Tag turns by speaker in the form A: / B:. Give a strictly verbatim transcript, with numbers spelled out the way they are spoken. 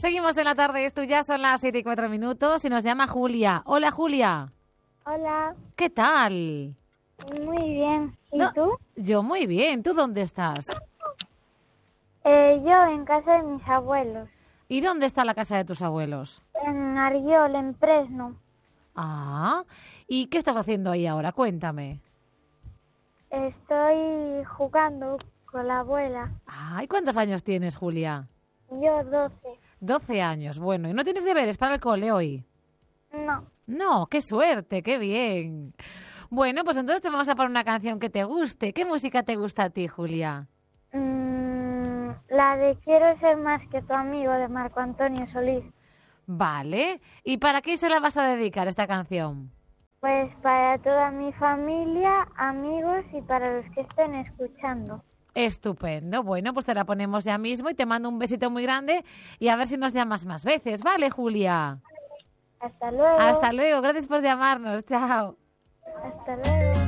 A: Seguimos en la tarde, esto ya son las siete y cuatro minutos y nos llama Julia. Hola, Julia.
B: Hola.
A: ¿Qué tal?
B: Muy bien. ¿Y
A: No,
B: tú?
A: Yo muy bien. ¿Tú dónde estás?
B: Eh, yo en casa de mis abuelos,
A: ¿Y dónde está la casa de tus abuelos?
B: en Arriol, en Fresno.
A: Ah, ¿y qué estás haciendo ahí ahora? Cuéntame.
B: Estoy jugando con la abuela.
A: Ah, ¿y cuántos años tienes, Julia?
B: Yo doce.
A: Doce años. Bueno, ¿y no tienes deberes para el cole hoy?
B: No.
A: No, qué suerte, qué bien. Bueno, pues entonces te vamos a poner una canción que te guste. ¿Qué música te gusta a ti, Julia?
B: Mm, la de Quiero ser más que tu amigo de Marco Antonio Solís.
A: Vale. ¿Y para qué se la vas a dedicar esta canción?
B: Pues para toda mi familia, amigos y para los que estén escuchando.
A: Estupendo. Bueno, pues te la ponemos ya mismo y te mando un besito muy grande y a ver si nos llamas más veces. ¿Vale, Julia?
B: Hasta luego.
A: Hasta luego. Gracias por llamarnos. Chao.
B: Hasta luego.